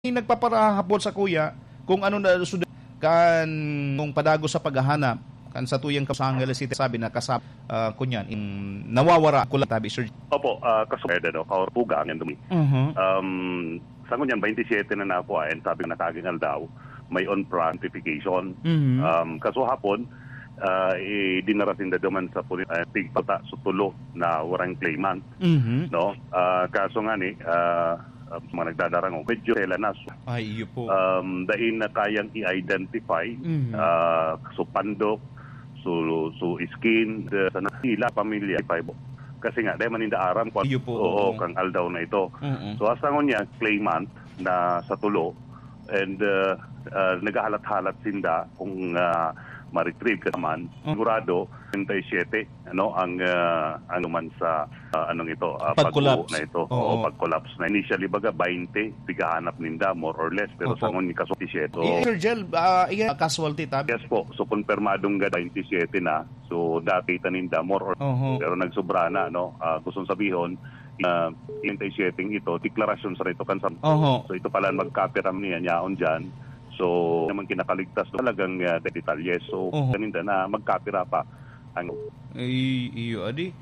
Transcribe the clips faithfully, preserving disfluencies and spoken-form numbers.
nagpaparahapon sa kuya kung ano na sudan kan kung padago sa paghahanap kan sa tuyang sa Angeles City sabi na kasap uh, kunyan in nawawara ko lang tabi sir. Opo, uh, kaso no kaurpuga ang dumi. Uh-huh. Um sa kunyan twenty-seven na nako and sabi na kagingal daw may on notification. Uh-huh. Um kaso hapon uh, eh, dinarating na duman sa pulis uh, tigpata sutulo na warang claimant. Uh-huh. No? Uh, kaso nga ni uh, Uh, mga nagdadarang medyo sila na so, ay iyo po um, dahin na kayang i-identify mm-hmm. uh, so pandok so, so skin sa sila pamilya kasi nga dahil maninda aram kung oo kang aldaw na ito mm-hmm. so asangon niya claimant na sa tulo and uh, uh, nagahalat-halat sinda kung uh, ma-retrieve ka naman sigurado twenty-seven ano ang uh, ano man sa uh, anong ito uh, pag-collapse na ito oo. o pag-collapse na initially baga twenty bigahanap ninda more or less pero sa ngon ni kaso twenty-seven so, Sir Gel uh, iya casualty tabi yes po so konfirmadong ga twenty-seven na so dati taninda more or uh-huh. pero nagsobra na no uh, gustong sabihon uh, twenty-seven ito deklarasyon sa ito kan uh-huh. so ito pala magkapiram niya nyaon dyan. So, naman kinakaligtas talagang uh, detalye. So, uh-huh. kaninda na magkapira pa. Ano? Ay, iyo, adi.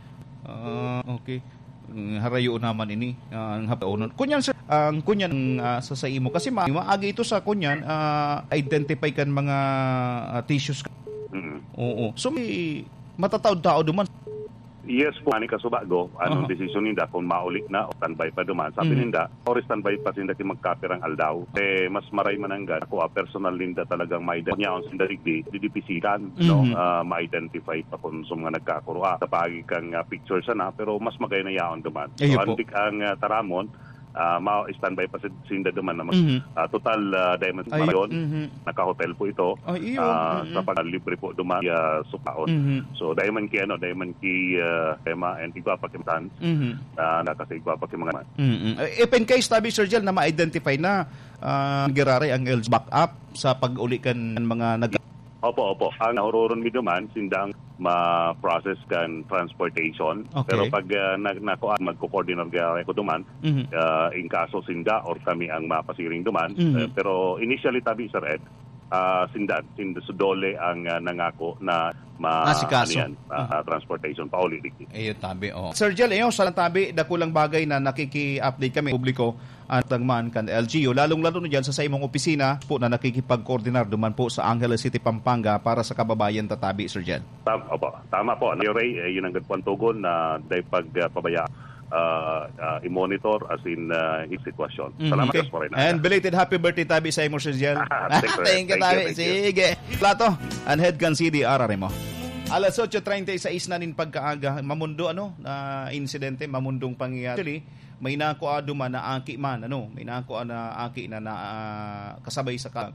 Uh, okay. Harayo naman ini. Uh, ang hapaonon. Kunyan, sir, ang uh, kunyan uh, sa sa imo. Kasi ma maagi ito sa kunyan, uh, identify kan mga uh, tissues. Mm-hmm. Oo. So, may matataod-tao duman. Yes po, ani kasubago, anong uh-huh. desisyon ninda kung maulik na o standby pa duman. Sabi mm. ninda, or standby pa sinda ki magkapirang aldaw. Eh, mas maray manangga. Ako, ah, personal ninda talagang ma-identify niya on sinda rigdi, didipisikan, mm-hmm. no? Uh, ma-identify pa kung sa mga nagkakurua. Sa pagi kang uh, picture sana, pero mas magay na yaon duman. So, Ayun antik ang uh, taramon, Uh, ma-standby pa sinda duman na mag, mm-hmm. uh, total uh, diamond mayon mm-hmm. naka-hotel po ito Ay, uh, mm-hmm. sa pag-libre po duman uh, supaon mm-hmm. so diamond ki ano diamond ki uh, tema and igwa pa kimtan mm-hmm. uh, na kasi igwa pa kim mga mm-hmm. If in case tabi Sir Gel na ma-identify na uh, girare ang L backup sa pag-uli kan mga nag Opo, opo. Ang nahuroron mi duman, sindang ma-process kan transportation. Okay. Pero pag uh, nako magko-coordinate ko duman, mm-hmm. uh, in kaso sinda or kami ang mapasiring duman. Mm-hmm. Uh, pero initially tabi Sir Ed, uh, sinda, sinda sudole ang uh, nangako na ma ano yan, uh, uh, transportation pauli. Ayun tabi, oh. Sir Gel, ayo sa tabi dakulang bagay na nakiki-update kami publiko at tagman kan L G U lalong-lalo na diyan sa sa imong opisina po na nakikipag-coordinar duman po sa Angeles City, Pampanga para sa kababayan tatabi Sir Gel. Tama, opo, tama po. Ray, eh, yun ang gagawang tugon na dahil pagpabaya uh, uh, i-monitor as in uh, his situation. Mm-hmm. Salamat okay. po rin. And belated happy birthday tabi sa imo Sir Gel. Thank you, tabi. Sige. Plato, and head kan C D R mo. Alas eight thirty-six na nin pagkaaga mamundo ano na uh, insidente mamundong pangyayari. Actually, may nako aduman na aki man ano, may nako na aki na, na uh, kasabay sa